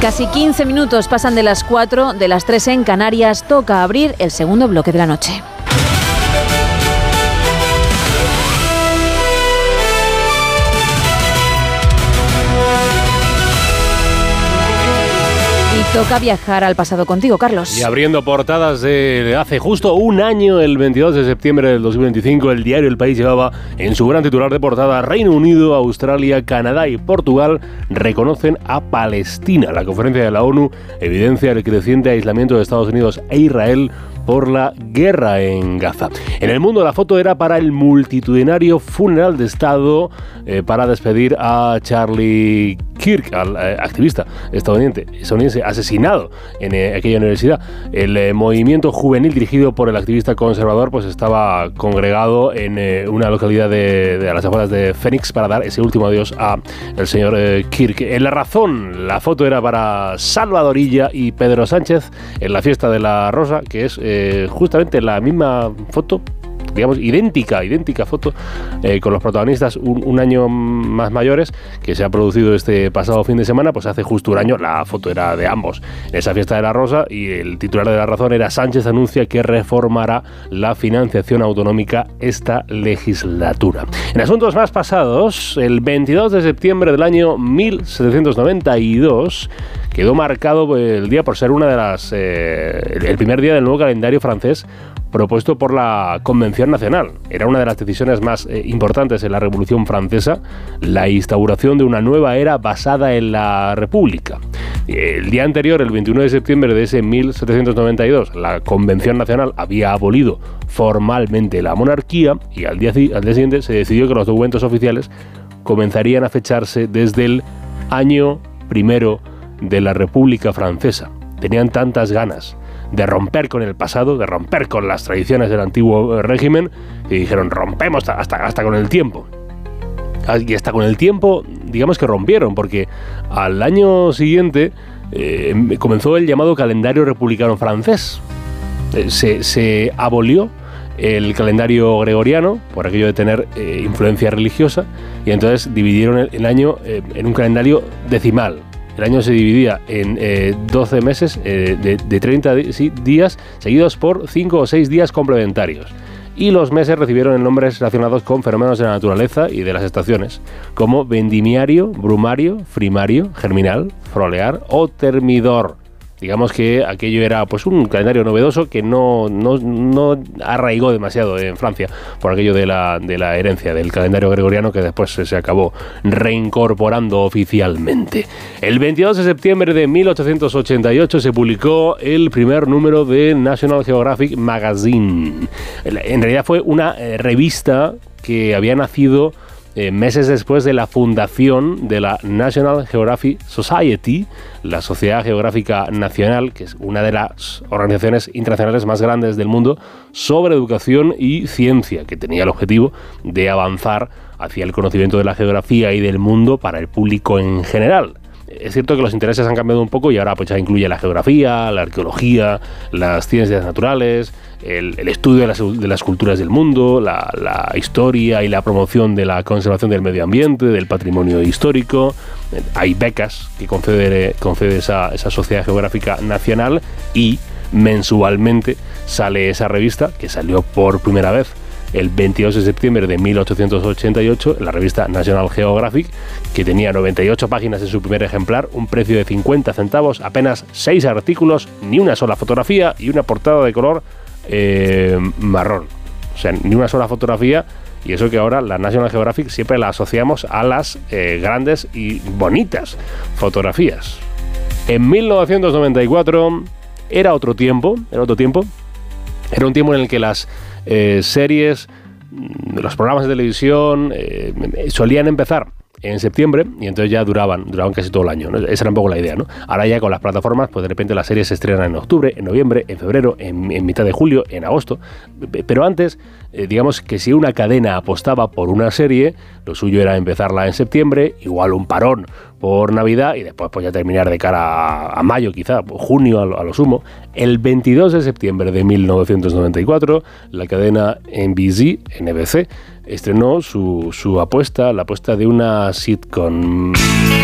Casi 15 minutos pasan de las 4, de las 3 en Canarias. Toca abrir el segundo bloque de la noche. Toca viajar al pasado contigo, Carlos. Y abriendo portadas de hace justo un año, el 22 de septiembre del 2025, el diario El País llevaba en su gran titular de portada: Reino Unido, Australia, Canadá y Portugal reconocen a Palestina. La conferencia de la ONU evidencia el creciente aislamiento de Estados Unidos e Israel por la guerra en Gaza. En el mundo, la foto era para el multitudinario funeral de Estado para despedir a Charlie Kirk, al activista estadounidense asesinado en aquella universidad. El movimiento juvenil dirigido por el activista conservador pues estaba congregado en una localidad a las afueras de Phoenix para dar ese último adiós a el señor Kirk. En La Razón, la foto era para Salvador Illa y Pedro Sánchez en la fiesta de la Rosa, que es justamente la misma foto, digamos, idéntica foto con los protagonistas un año más mayores, que se ha producido este pasado fin de semana. Pues hace justo un año la foto era de ambos en esa fiesta de la Rosa, y el titular de La Razón era: Sánchez anuncia que reformará la financiación autonómica esta legislatura. En asuntos más pasados, el 22 de septiembre del año 1792 quedó marcado el día por ser una de las el primer día del nuevo calendario francés propuesto por la Convención Nacional. Era una de las decisiones más importantes en la Revolución Francesa, la instauración de una nueva era basada en la República. El día anterior, el 21 de septiembre de ese 1792, la Convención Nacional había abolido formalmente la monarquía, y al día siguiente se decidió que los documentos oficiales comenzarían a fecharse desde el año primero de la República Francesa. Tenían tantas ganas de romper con el pasado, de romper con las tradiciones del antiguo régimen, y dijeron: rompemos hasta con el tiempo. Y hasta con el tiempo, digamos que rompieron, porque al año siguiente comenzó el llamado calendario republicano francés. Se abolió el calendario gregoriano por aquello de tener influencia religiosa, y entonces dividieron el año en un calendario decimal. El año se dividía en 12 meses de 30 días seguidos por 5 o 6 días complementarios. Y los meses recibieron nombres relacionados con fenómenos de la naturaleza y de las estaciones, como vendimiario, brumario, frimario, germinal, frolear o termidor. Digamos que aquello era pues un calendario novedoso que no arraigó demasiado en Francia por aquello de la herencia del calendario gregoriano, que después se acabó reincorporando oficialmente. El 22 de septiembre de 1888 se publicó el primer número de National Geographic Magazine. En realidad fue una revista que había nacido meses después de la fundación de la National Geographic Society, la Sociedad Geográfica Nacional, que es una de las organizaciones internacionales más grandes del mundo sobre educación y ciencia, que tenía el objetivo de avanzar hacia el conocimiento de la geografía y del mundo para el público en general. Es cierto que los intereses han cambiado un poco y ahora pues ya incluye la geografía, la arqueología, las ciencias naturales, el estudio de las culturas del mundo, la historia y la promoción de la conservación del medio ambiente, del patrimonio histórico. Hay becas que concede esa Sociedad Geográfica Nacional, y mensualmente sale esa revista, que salió por primera vez el 22 de septiembre de 1888, la revista National Geographic, que tenía 98 páginas en su primer ejemplar, un precio de 50 centavos, apenas 6 artículos, ni una sola fotografía y una portada de color marrón. O sea, ni una sola fotografía, y eso que ahora la National Geographic siempre la asociamos a las grandes y bonitas fotografías. En 1994 era otro tiempo. Era un tiempo en el que las series, los programas de televisión solían empezar en septiembre y entonces ya duraban casi todo el año, ¿no? Esa era un poco la idea, ¿no? Ahora ya con las plataformas, pues de repente las series se estrenan en octubre, en noviembre, en febrero, en mitad de julio, en agosto. Pero antes, digamos que si una cadena apostaba por una serie, lo suyo era empezarla en septiembre, igual un parón por Navidad y después pues ya terminar de cara a mayo, quizá, junio a lo sumo. El 22 de septiembre de 1994, la cadena NBC estrenó su apuesta, la apuesta de una sitcom.